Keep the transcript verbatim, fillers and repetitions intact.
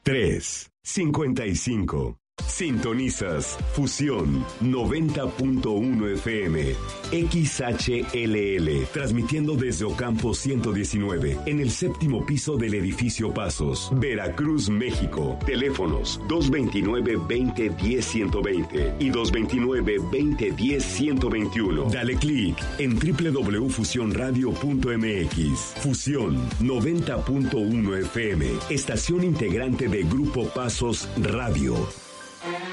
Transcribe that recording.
tres cincuenta y cinco. Sintonizas Fusión noventa punto uno F M, X H L L, transmitiendo desde Ocampo ciento diecinueve, en el séptimo piso del edificio Pasos, Veracruz, México. Teléfonos dos veintinueve, veinte, diez, ciento veinte y dos veintinueve, veinte, diez, ciento veintiuno. Dale clic en doble u doble u doble u punto fusión radio punto m x. Fusión noventa punto uno F M, estación integrante de Grupo Pasos Radio.